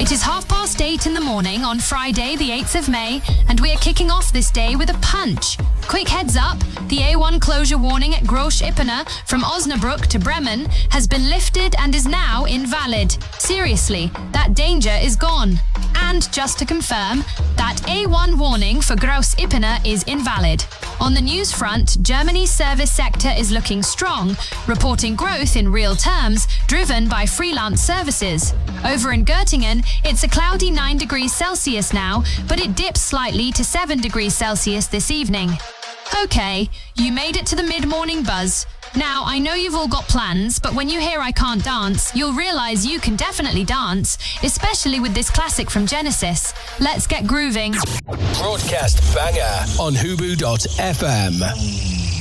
It is 8:30 in the morning on Friday, the 8th of May, and we are kicking off this day with a punch. Quick heads up, the A1 closure warning at Groß-Ippener from Osnabrück to Bremen has been lifted and is now invalid. Seriously, that danger is gone. And just to confirm, that A1 warning for Groß-Ippener is invalid. On the news front, Germany's service sector is looking strong, reporting growth in real terms, driven by freelance services. Over in Göttingen, it's a cloudy 9 degrees Celsius now, but it dips slightly to 7 degrees Celsius this evening. Okay, you made it to the mid-morning buzz. Now, I know you've all got plans, but when you hear I can't dance, you'll realize you can definitely dance, especially with this classic from Genesis. Let's get grooving. Broadcast banger on Hubu.fm.